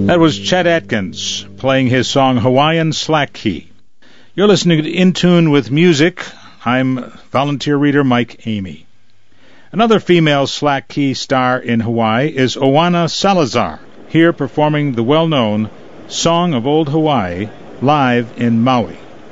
That was Chet Atkins playing his song Hawaiian Slack Key. You're listening to In Tune with Music. I'm volunteer reader Mike Amy. Another female slack key star in Hawaii is Oana Salazar, here performing the well-known Song of Old Hawaii live in Maui.